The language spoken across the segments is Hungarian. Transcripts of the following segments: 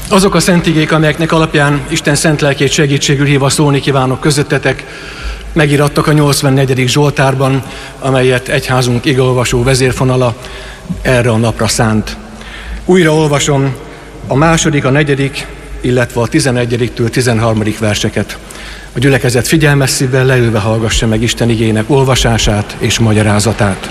Azok a szent igék, amelyeknek alapján Isten szent lelkét segítségül hívva szólni kívánok közöttetek, megirattak a 84. Zsoltárban, amelyet egyházunk igeolvasó vezérfonala erre a napra szánt. Újra olvasom a 2., a 4., illetve a 11-től 13. verseket. A gyülekezet figyelmes szívvel leülve hallgassa meg Isten igének olvasását és magyarázatát.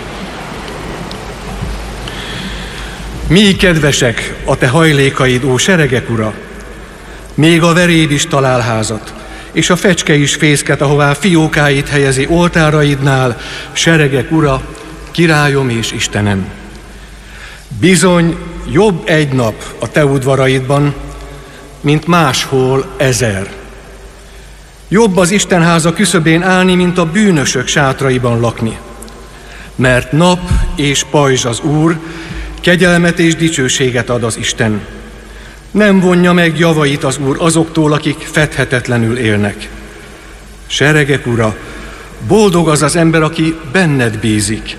Mi kedvesek a te hajlékaid, ó seregek ura! Még a veréb is talál házat, és a fecske is fészket, ahová fiókáit helyezi oltáraidnál, seregek ura, királyom és Istenem. Bizony jobb egy nap a te udvaraidban, mint máshol 1000. Jobb az Istenháza küszöbén állni, mint a bűnösök sátraiban lakni. Mert nap és pajzs az Úr, kegyelmet és dicsőséget ad az Isten. Nem vonja meg javait az Úr azoktól, akik fedhetetlenül élnek. Seregek ura, boldog az az ember, aki benned bízik.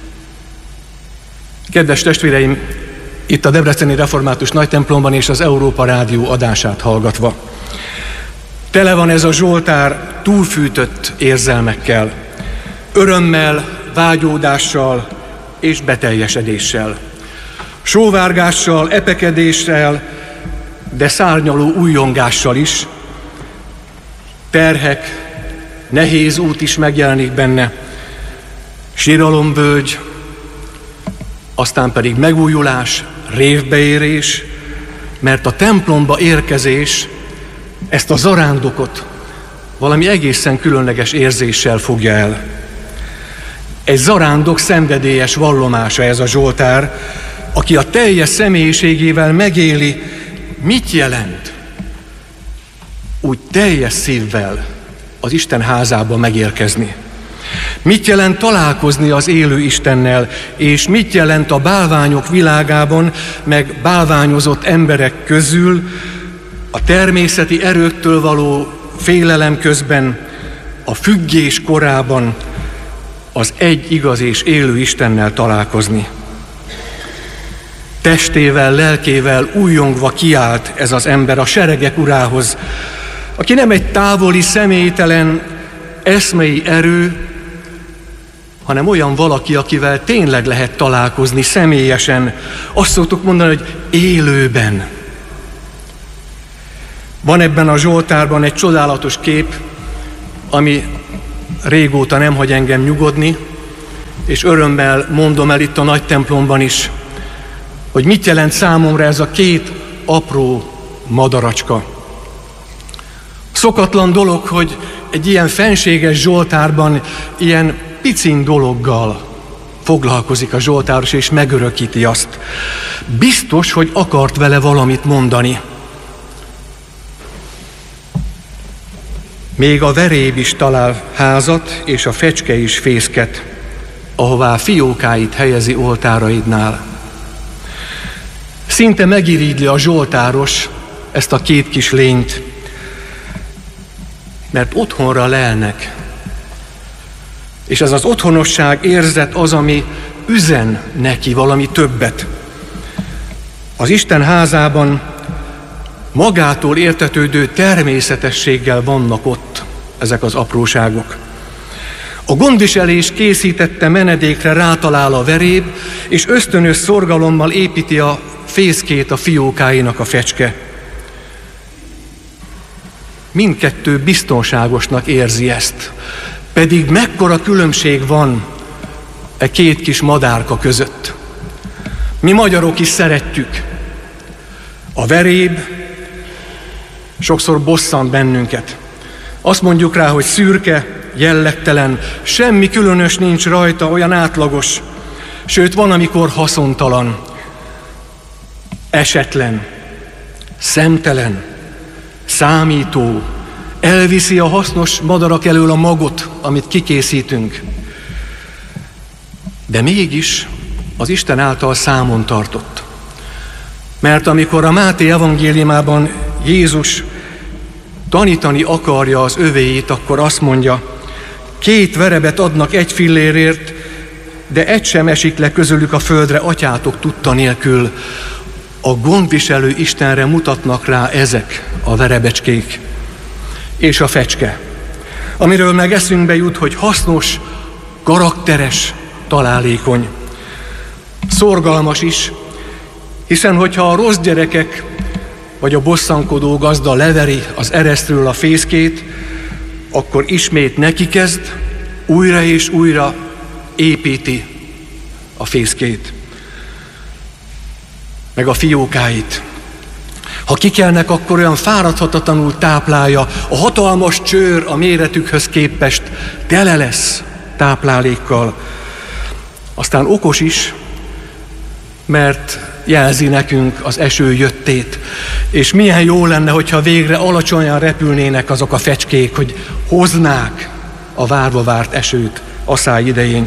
Kedves testvéreim, itt a Debreceni Református Nagytemplomban és az Európa Rádió adását hallgatva. Tele van ez a zsoltár túlfűtött érzelmekkel, örömmel, vágyódással és beteljesedéssel, sóvárgással, epekedéssel, de szárnyaló újjongással is. Terhek, nehéz út is megjelenik benne, síralomvölgy, aztán pedig megújulás, révbeérés, mert a templomba érkezés ezt a zarándokot valami egészen különleges érzéssel fogja el. Egy zarándok szenvedélyes vallomása ez a zsoltár, aki a teljes személyiségével megéli, mit jelent úgy teljes szívvel az Isten házába megérkezni. Mit jelent találkozni az élő Istennel, és mit jelent a bálványok világában, meg bálványozott emberek közül, a természeti erőktől való félelem közben, a függés korában az egy igaz és élő Istennel találkozni. Testével, lelkével újjongva kiált ez az ember a seregek urához, aki nem egy távoli, személytelen, eszmei erő, hanem olyan valaki, akivel tényleg lehet találkozni személyesen. Azt szoktuk mondani, hogy élőben. Van ebben a zsoltárban egy csodálatos kép, ami régóta nem hagy engem nyugodni, és örömmel mondom el itt a nagy templomban is, hogy mit jelent számomra ez a két apró madaracska. Szokatlan dolog, hogy egy ilyen fenséges zsoltárban ilyen picin dologgal foglalkozik a zsoltáros, és megörökíti azt. Biztos, hogy akart vele valamit mondani. Még a veréb is talál házat, és a fecske is fészket, ahová fiókáit helyezi oltáraidnál. Szinte megirigyli a zsoltáros ezt a két kis lényt, mert otthonra lelnek. És ez az otthonosság érzet az, ami üzen neki valami többet. Az Isten házában magától értetődő természetességgel vannak ott ezek az apróságok. A gondviselés készítette menedékre rátalál a veréb, és ösztönös szorgalommal építi a fészkét a fiókáinak a fecske. Mindkettő biztonságosnak érzi ezt, pedig mekkora különbség van e két kis madárka között. Mi magyarok is szeretjük. A veréb sokszor bosszant bennünket. Azt mondjuk rá, hogy szürke, jellegtelen, semmi különös nincs rajta, olyan átlagos, sőt van, amikor haszontalan, esetlen, szemtelen, számító, elviszi a hasznos madarak elől a magot, amit kikészítünk. De mégis az Isten által számon tartott. Mert amikor a Máté evangéliumában Jézus tanítani akarja az övéit, akkor azt mondja, 2 verebet adnak 1 fillérért, de egy sem esik le közülük a földre atyátok tudta nélkül. A gondviselő Istenre mutatnak rá ezek a verebecskék és a fecske, amiről meg eszünkbe jut, hogy hasznos, karakteres, találékony. Szorgalmas is, hiszen hogyha a rossz gyerekek vagy a bosszankodó gazda leveri az eresztről a fészkét, akkor ismét neki kezd, újra és újra építi a fészkét, meg a fiókáit. Ha kikelnek, akkor olyan fáradhatatlanul táplálja, a hatalmas csőr a méretükhöz képest tele lesz táplálékkal. Aztán okos is, mert jelzi nekünk az eső jöttét, és milyen jó lenne, hogyha végre alacsonyan repülnének azok a fecskék, hogy hoznák a várva várt esőt asszály idején.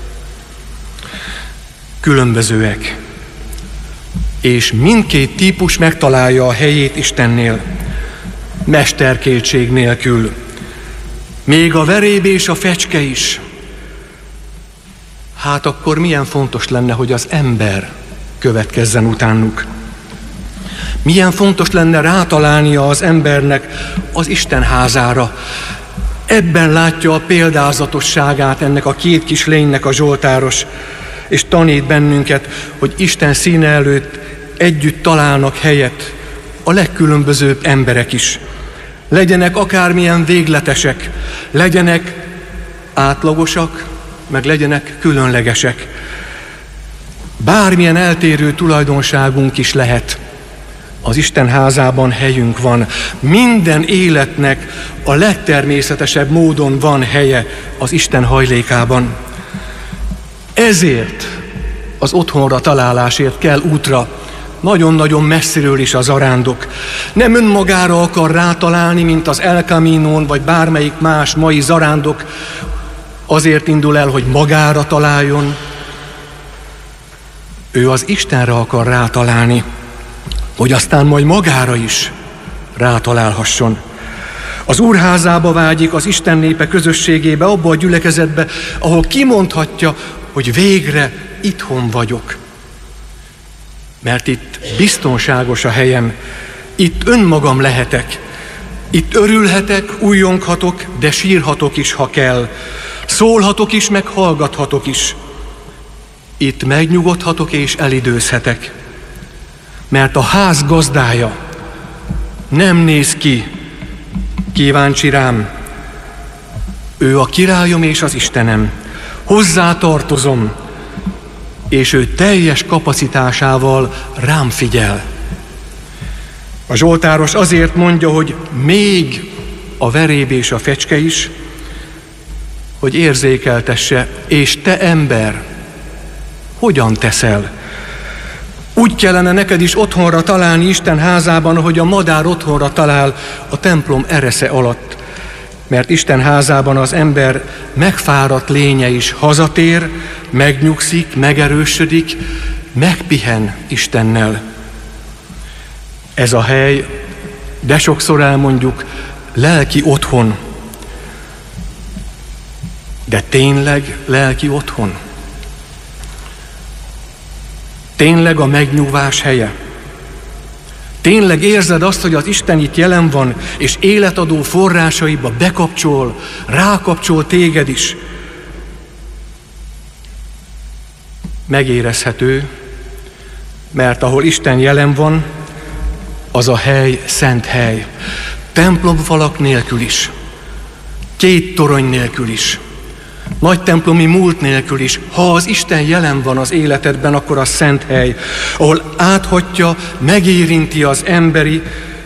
Különbözőek, és mindkét típus megtalálja a helyét Istennél, mesterkétség nélkül. Még a veréb és a fecske is. Hát akkor milyen fontos lenne, hogy az ember következzen utánuk. Milyen fontos lenne rátalálnia az embernek az Isten házára. Ebben látja a példázatosságát ennek a két kis lénynek a zsoltáros, és tanít bennünket, hogy Isten színe előtt együtt találnak helyet a legkülönbözőbb emberek is. Legyenek akármilyen végletesek, legyenek átlagosak, meg legyenek különlegesek. Bármilyen eltérő tulajdonságunk is lehet, az Isten házában helyünk van. Minden életnek a legtermészetesebb módon van helye az Isten hajlékában. Ezért az otthonra találásért kell útra, nagyon-nagyon messziről is az zarándok. Nem önmagára akar rátalálni, mint az El Caminón, vagy bármelyik más mai zarándok, azért indul el, hogy magára találjon. Ő az Istenre akar rátalálni, hogy aztán majd magára is rátalálhasson. Az Úrházába vágyik, az Isten népe közösségébe, abba a gyülekezetbe, ahol kimondhatja, hogy végre itthon vagyok. Mert itt biztonságos a helyem, itt önmagam lehetek, itt örülhetek, újjonghatok, de sírhatok is, ha kell. Szólhatok is, meg hallgathatok is. Itt megnyugodhatok és elidőzhetek. Mert a ház gazdája nem néz ki kíváncsi rám. Ő a királyom és az Istenem. Hozzá tartozom, és ő teljes kapacitásával rám figyel. A zsoltáros azért mondja, hogy még a veréb és a fecske is, hogy érzékeltesse, és te ember, hogyan teszel? Úgy kellene neked is otthonra találni Isten házában, ahogy a madár otthonra talál a templom eresze alatt. Mert Isten házában az ember megfáradt lénye is hazatér, megnyugszik, megerősödik, megpihen Istennel. Ez a hely, de sokszor elmondjuk, lelki otthon. De tényleg lelki otthon? Tényleg a megnyugvás helye? Tényleg érzed azt, hogy az Isten itt jelen van, és életadó forrásaiba bekapcsol, rákapcsol téged is? Megérezhető, mert ahol Isten jelen van, az a hely szent hely. Templomfalak nélkül is, 2 torony nélkül is, nagy templomi múlt nélkül is, ha az Isten jelen van az életedben, akkor az szent hely, ahol áthatja, megérinti az emberi,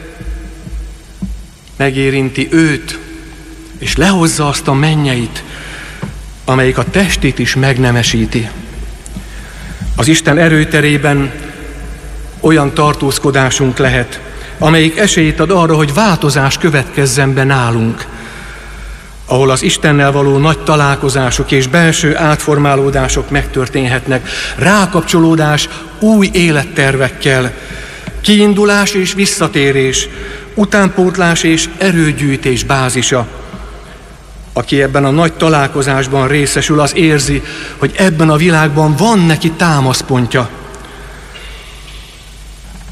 megérinti őt, és lehozza azt a mennyeit, amelyik a testét is megnemesíti. Az Isten erőterében olyan tartózkodásunk lehet, amelyik esélyt ad arra, hogy változás következzen be nálunk, ahol az Istennel való nagy találkozások és belső átformálódások megtörténhetnek, rákapcsolódás új élettervekkel, kiindulás és visszatérés, utánpótlás és erőgyűjtés bázisa. Aki ebben a nagy találkozásban részesül, az érzi, hogy ebben a világban van neki támaszpontja.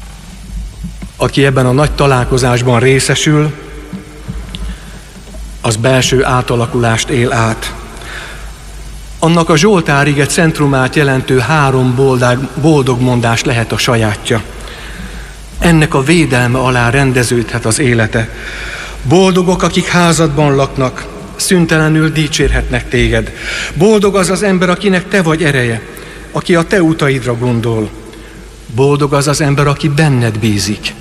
aki ebben a nagy találkozásban részesül, az belső átalakulást él át. Annak a Zsoltár-ige centrumát jelentő 3 boldog mondás lehet a sajátja. Ennek a védelme alá rendeződhet az élete. Boldogok, akik házadban laknak, szüntelenül dicsérhetnek téged. Boldog az az ember, akinek te vagy ereje, aki a te utaidra gondol. Boldog az az ember, aki benned bízik.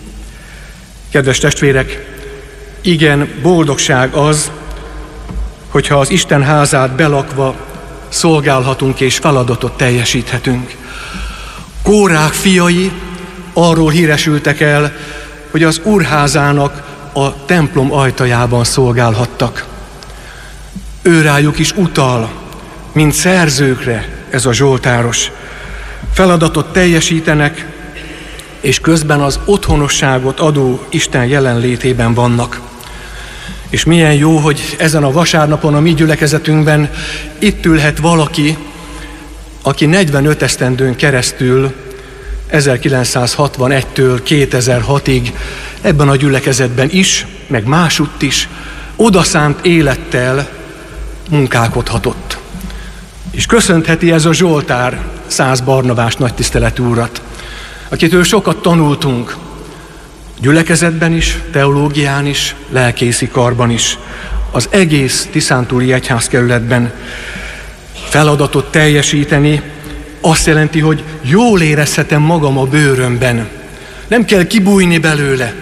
Kedves testvérek, igen, boldogság az, hogyha az Isten házát belakva szolgálhatunk és feladatot teljesíthetünk. Kórák fiai arról híresültek el, hogy az Úrházának a templom ajtajában szolgálhattak. Őrájuk is utal, mint szerzőkre ez a zsoltáros. Feladatot teljesítenek, és közben az otthonosságot adó Isten jelenlétében vannak. És milyen jó, hogy ezen a vasárnapon a mi gyülekezetünkben itt ülhet valaki, aki 45 esztendőn keresztül, 1961-től 2006-ig ebben a gyülekezetben is, meg másutt is odaszánt élettel munkálkodhatott. És köszöntheti ez a Zsoltár Szász Barnabás nagytiszteletű urat, akitől sokat tanultunk, gyülekezetben is, teológián is, lelkészi karban is, az egész tiszántúli egyházkerületben. Feladatot teljesíteni azt jelenti, hogy jól érezhetem magam a bőrömben. Nem kell kibújni belőle.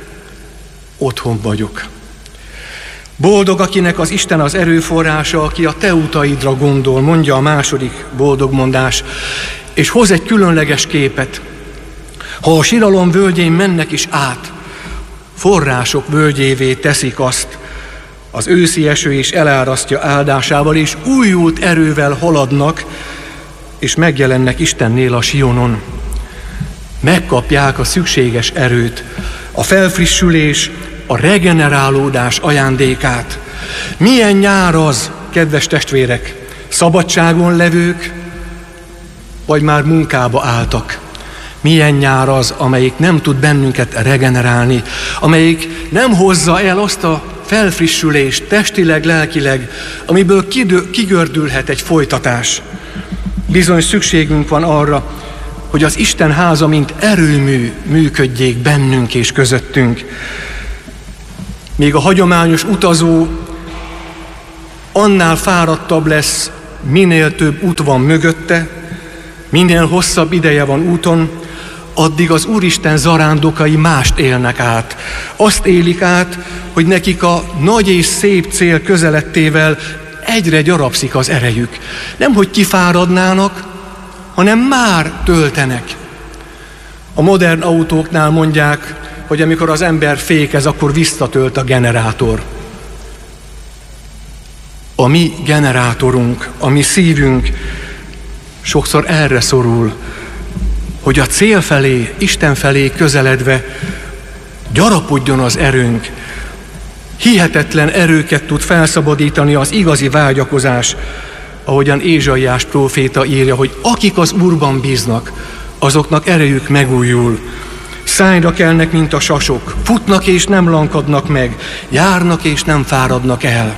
Otthon vagyok. Boldog, akinek az Isten az erőforrása, aki a te utaidra gondol, mondja a második boldogmondás, és hoz egy különleges képet. Ha a siralom völgyén mennek is át, források völgyévé teszik azt, az őszi eső is elárasztja áldásával, és újult erővel haladnak, és megjelennek Istennél a Sionon. Megkapják a szükséges erőt, a felfrissülés, a regenerálódás ajándékát. Milyen nyár az, kedves testvérek, szabadságon levők, vagy már munkába álltak? Milyen nyár az, amelyik nem tud bennünket regenerálni, amelyik nem hozza el azt a felfrissülést testileg, lelkileg, amiből kigördülhet egy folytatás. Bizony szükségünk van arra, hogy az Isten háza, mint erőmű működjék bennünk és közöttünk. Még a hagyományos utazó annál fáradtabb lesz, minél több út van mögötte, minél hosszabb ideje van úton, addig az Úristen zarándokai mást élnek át. Azt élik át, hogy nekik a nagy és szép cél közelettével egyre gyarapszik az erejük. Nem, hogy kifáradnának, hanem már töltenek. A modern autóknál mondják, hogy amikor az ember fékez, akkor visszatölt a generátor. A mi generátorunk, a mi szívünk sokszor erre szorul, hogy a cél felé, Isten felé közeledve gyarapodjon az erőnk. Hihetetlen erőket tud felszabadítani az igazi vágyakozás, ahogyan Ézsaiás próféta írja, hogy akik az Úrban bíznak, azoknak erejük megújul. Szájra kelnek, mint a sasok, futnak és nem lankadnak meg, járnak és nem fáradnak el.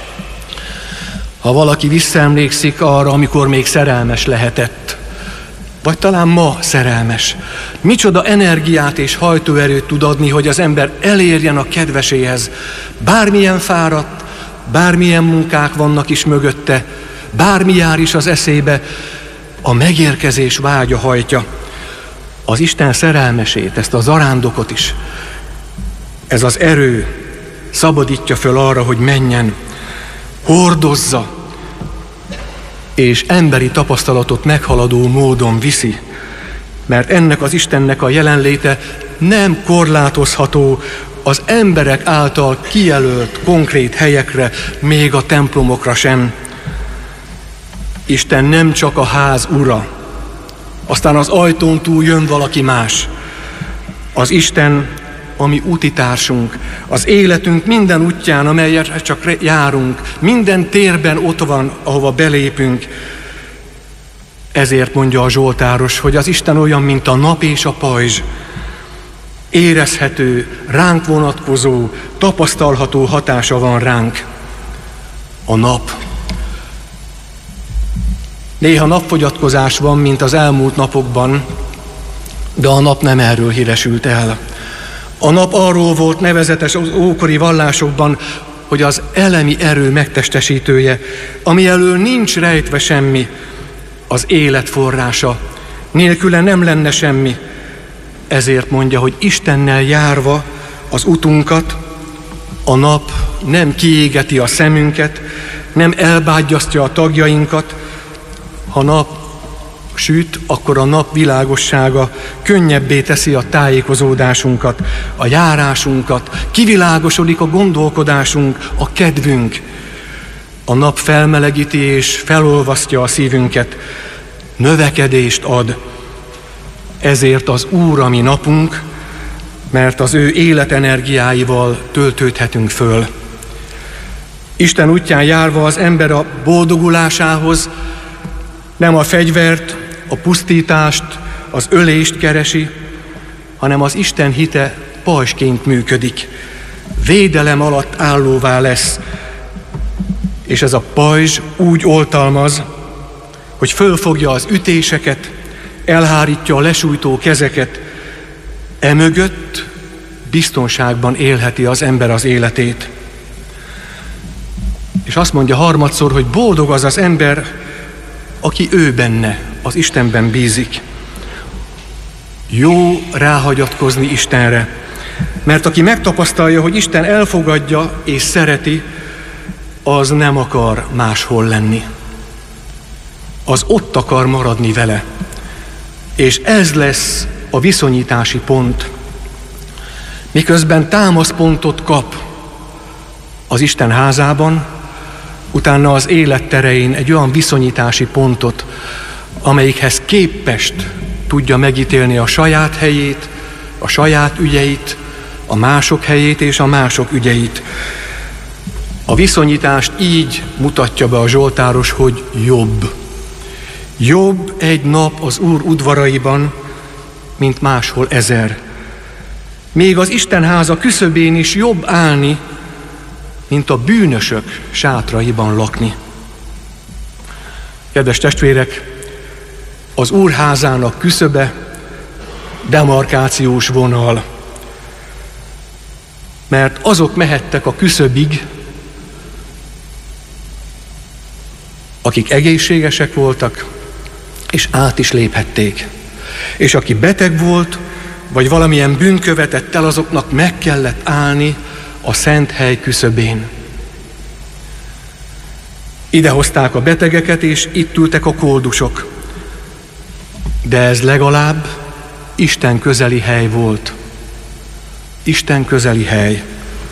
Ha valaki visszaemlékszik arra, amikor még szerelmes lehetett, vagy talán ma szerelmes, micsoda energiát és hajtóerőt tud adni, hogy az ember elérjen a kedveséhez. Bármilyen fáradt, bármilyen munkák vannak is mögötte, bármi jár is az eszébe, a megérkezés vágya hajtja. Az Isten szerelmesét, ezt a zarándokot is, ez az erő szabadítja föl arra, hogy menjen, hordozza, és emberi tapasztalatot meghaladó módon viszi, mert ennek az Istennek a jelenléte nem korlátozható az emberek által kijelölt konkrét helyekre, még a templomokra sem. Isten nem csak a ház ura, aztán az ajtón túl jön valaki más. Az Isten a mi útitársunk, az életünk minden útján, amelyet csak járunk, minden térben ott van, ahova belépünk. Ezért mondja a zsoltáros, hogy az Isten olyan, mint a nap és a pajzs. érezhető, ránk vonatkozó, tapasztalható hatása van ránk. A nap. Néha napfogyatkozás van, mint az elmúlt napokban, de a nap nem erről híresült el. A nap arról volt nevezetes az ókori vallásokban, hogy az elemi erő megtestesítője, ami elől nincs rejtve semmi, az élet forrása. Nélküle nem lenne semmi. Ezért mondja, hogy Istennel járva az utunkat, a nap nem kiégeti a szemünket, nem elbágyasztja a tagjainkat. Ha nap süt, akkor a nap világossága könnyebbé teszi a tájékozódásunkat, a járásunkat, kivilágosodik a gondolkodásunk, a kedvünk. A nap felmelegíti és felolvasztja a szívünket, növekedést ad. Ezért az Úr a mi napunk, mert az ő életenergiáival töltődhetünk föl. Isten útján járva az ember a boldogulásához nem a fegyvert, a pusztítást, az ölést keresi, hanem az Isten hite pajzsként működik. Védelem alatt állóvá lesz, és ez a pajzs úgy oltalmaz, hogy fölfogja az ütéseket, elhárítja a lesújtó kezeket, emögött biztonságban élheti az ember az életét. És azt mondja harmadszor, hogy boldog az az ember, aki ő benne, az Istenben bízik. Jó ráhagyatkozni Istenre, mert aki megtapasztalja, hogy Isten elfogadja és szereti, az nem akar máshol lenni. Az ott akar maradni vele. És ez lesz a viszonyítási pont. Miközben támaszpontot kap az Isten házában, utána az élet terein egy olyan viszonyítási pontot, amelyikhez képest tudja megítélni a saját helyét, a saját ügyeit, a mások helyét és a mások ügyeit. A viszonyítást így mutatja be a zsoltáros, hogy jobb. Jobb egy nap az Úr udvaraiban, mint máshol 1000. Még az Isten háza küszöbén is jobb állni, mint a bűnösök sátraiban lakni. Kedves testvérek, az Úr házának küszöbe demarkációs vonal, mert azok mehettek a küszöbig, akik egészségesek voltak, és át is léphették. És aki beteg volt, vagy valamilyen bűnt követett el, azoknak meg kellett állni a szent hely küszöbén. Ide hozták a betegeket, és itt ültek a koldusok. De ez legalább Isten közeli hely volt. Isten közeli hely.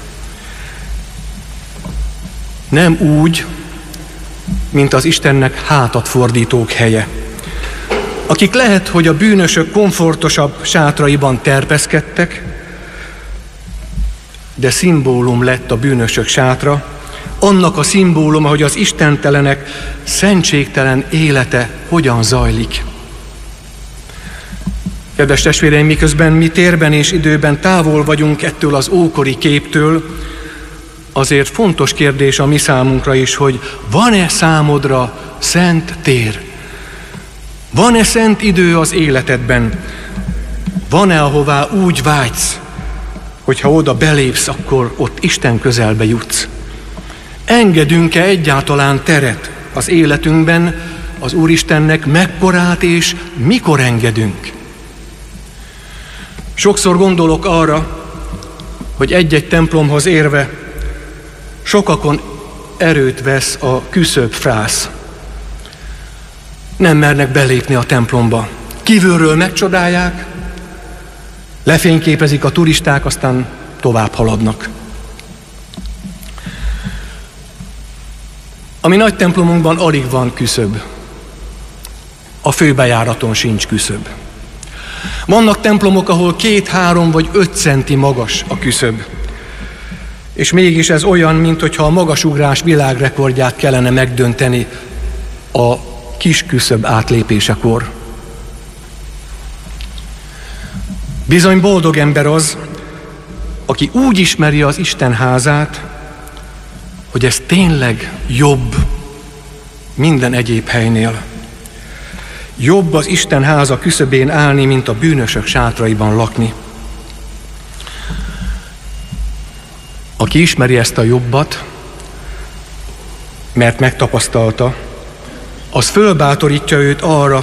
Nem úgy, mint az Istennek hátat fordítók helye, akik lehet, hogy a bűnösök komfortosabb sátraiban terpeszkedtek, de szimbólum lett a bűnösök sátra, annak a szimbóluma, hogy az istentelenek szentségtelen élete hogyan zajlik. Kedves testvéreim, miközben mi térben és időben távol vagyunk ettől az ókori képtől, azért fontos kérdés a mi számunkra is, hogy van-e számodra szent tér? Van-e szent idő az életedben? Van-e, ahová úgy vágysz, hogyha oda belépsz, akkor ott Isten közelbe jutsz? Engedünk-e egyáltalán teret az életünkben az Úristennek, mekkorát és mikor engedünk? Sokszor gondolok arra, hogy egy-egy templomhoz érve sokakon erőt vesz a küszöbfrász. Nem mernek belépni a templomba. Kívülről megcsodálják, lefényképezik a turisták, aztán tovább haladnak. A mi nagy templomunkban alig van küszöb. A főbejáraton sincs küszöb. Vannak templomok, ahol 2, 3 vagy 5 centi magas a küszöb. És mégis ez olyan, minthogyha a magasugrás világrekordját kellene megdönteni a kis küszöb átlépésekor. Bizony boldog ember az, aki úgy ismeri az Isten házát, hogy ez tényleg jobb minden egyéb helynél. Jobb az Isten háza küszöbén állni, mint a bűnösök sátraiban lakni. Aki ismeri ezt a jobbat, mert megtapasztalta, az fölbátorítja őt arra,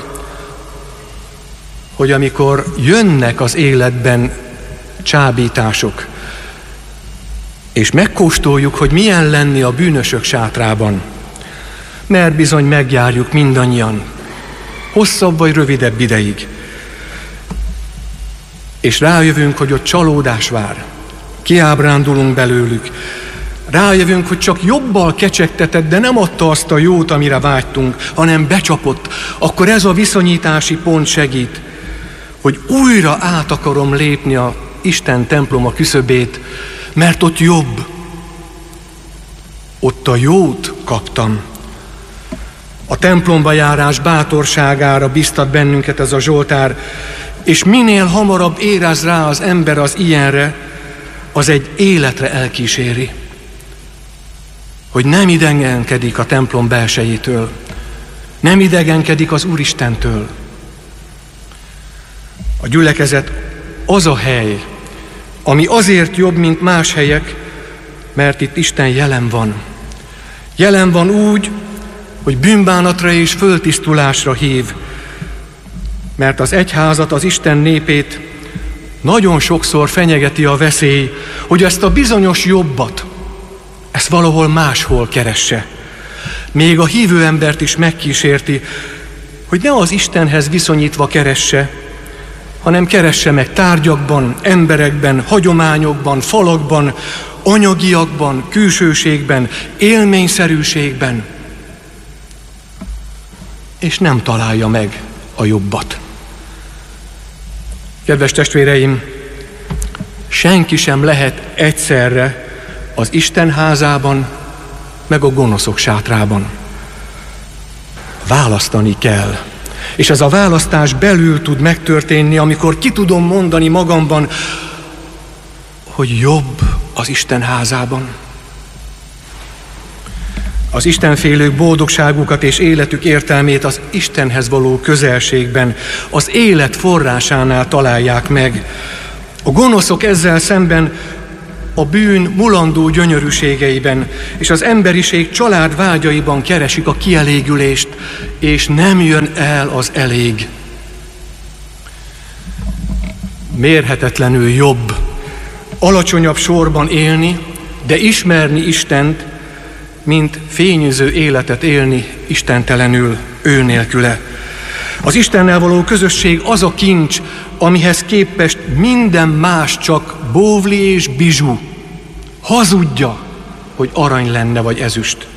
hogy amikor jönnek az életben csábítások, és megkóstoljuk, hogy milyen lenni a bűnösök sátrában, mert bizony megjárjuk mindannyian, hosszabb vagy rövidebb ideig, és rájövünk, hogy ott csalódás vár, kiábrándulunk belőlük, rájövünk, hogy csak jobbal kecsegtetett, de nem adta azt a jót, amire vágytunk, hanem becsapott, akkor ez a viszonyítási pont segít, hogy újra át akarom lépni a Isten temploma küszöbét, mert ott jobb. Ott a jót kaptam. A templomba járás bátorságára biztat bennünket ez a Zsoltár, és minél hamarabb érez rá az ember az ilyenre, az egy életre elkíséri. Hogy nem idegenkedik a templom belsejétől, nem idegenkedik az Úristentől. A gyülekezet az a hely, ami azért jobb, mint más helyek, mert itt Isten jelen van. Jelen van úgy, hogy bűnbánatra és föltisztulásra hív, mert az egyházat, az Isten népét nagyon sokszor fenyegeti a veszély, hogy ezt a bizonyos jobbat, ezt valahol máshol keresse. Még a hívő embert is megkísérti, hogy ne az Istenhez viszonyítva keresse, hanem keresse meg tárgyakban, emberekben, hagyományokban, falakban, anyagiakban, külsőségben, élményszerűségben, és nem találja meg a jobbat. Kedves testvéreim, senki sem lehet egyszerre az Isten házában, meg a gonoszok sátrában. Választani kell. És ez a választás belül tud megtörténni, amikor ki tudom mondani magamban, hogy jobb az Isten házában. Az istenfélők boldogságukat és életük értelmét az Istenhez való közelségben, az élet forrásánál találják meg. A gonoszok ezzel szemben a bűn mulandó gyönyörűségeiben és az emberiség család vágyaiban keresik a kielégülést, és nem jön el az elég. Mérhetetlenül jobb alacsonyabb sorban élni, de ismerni Istent, mint fényűző életet élni istentelenül, ő nélküle. Az Istennel való közösség az a kincs, amihez képest minden más csak bóvli és bizsú. Hazudja, hogy arany lenne vagy ezüst.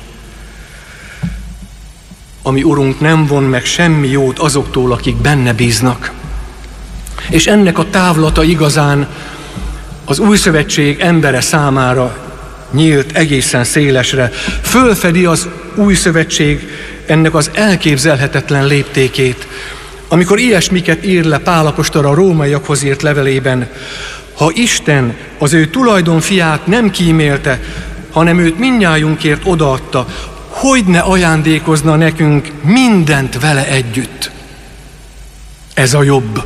Ami Urunk nem von meg semmi jót azoktól, akik benne bíznak. És ennek a távlata igazán az Új Szövetség embere számára nyílt egészen szélesre. Fölfedi az Új Szövetség ennek az elképzelhetetlen léptékét, amikor ilyesmiket ír le Pál apostol a rómaiakhoz írt levelében: ha Isten az ő tulajdonfiát nem kímélte, hanem őt mindnyájunkért odaadta, hogy ne ajándékozna nekünk mindent vele együtt. Ez a jobb.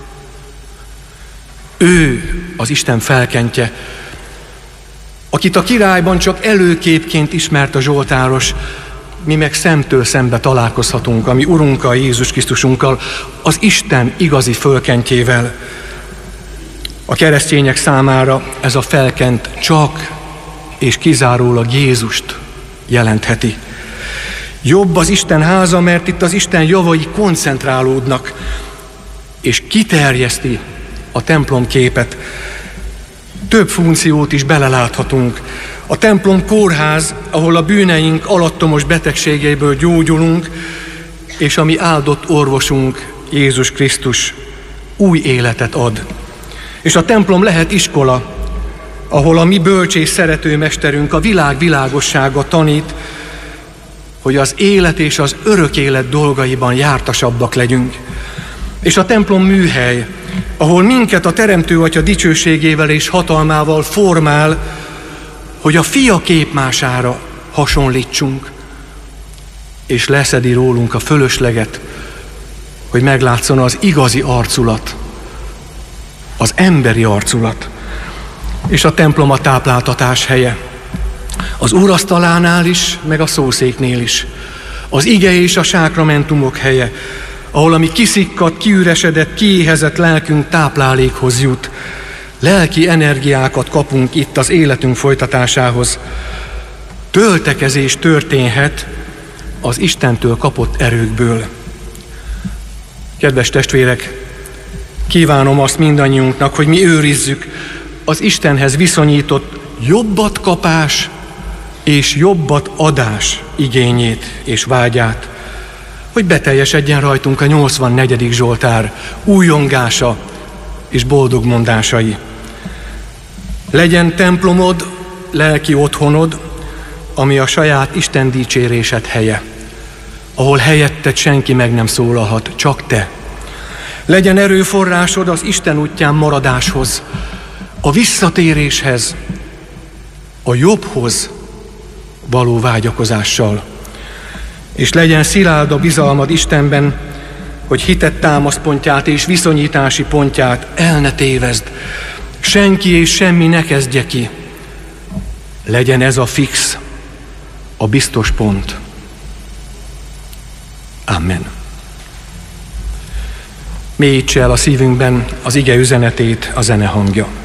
Ő az Isten felkentje, akit a királyban csak előképként ismert a zsoltáros, mi meg szemtől szembe találkozhatunk a mi Urunkkal, Jézus Krisztusunkkal, az Isten igazi fölkentjével. A keresztények számára ez a felkent csak és kizárólag Jézust jelentheti. Jobb az Isten háza, mert itt az Isten javai koncentrálódnak, és kiterjeszti a templom képet. Több funkciót is beleláthatunk. A templom kórház, ahol a bűneink alattomos betegségeiből gyógyulunk, és a mi áldott orvosunk, Jézus Krisztus új életet ad. És a templom lehet iskola, ahol a mi bölcs szerető mesterünk a világ világossága tanít, hogy az élet és az örök élet dolgaiban jártasabbak legyünk. És a templom műhely, ahol minket a Teremtő Atya dicsőségével és hatalmával formál, hogy a Fia képmására hasonlítsunk, és leszedi rólunk a fölösleget, hogy meglátszon az igazi arculat, az emberi arculat, és a templom a tápláltatás helye. Az úrasztalánál is, meg a szószéknél is. Az ige és a sákramentumok helye, ahol a mi kiszikkadt, kiüresedett, kiéhezett lelkünk táplálékhoz jut. Lelki energiákat kapunk itt az életünk folytatásához. Töltekezés történhet az Istentől kapott erőkből. Kedves testvérek, kívánom azt mindannyiunknak, hogy mi őrizzük az Istenhez viszonyított jobbat kapás és jobbat adás igényét és vágyát, hogy beteljesedjen rajtunk a 84. Zsoltár újongása és boldog mondásai. Legyen templomod, lelki otthonod, ami a saját Isten dicsérésed helye, ahol helyetted senki meg nem szólalhat, csak te. Legyen erőforrásod az Isten útján maradáshoz, a visszatéréshez, a jobbhoz való vágyakozással. És legyen szilárd a bizalmad Istenben, hogy hitet támaszpontját és viszonyítási pontját el ne tévezd. Senki és semmi ne kezdje ki. Legyen ez a fix, a biztos pont. Amen. Mélyítse el a szívünkben az ige üzenetét a zene hangja.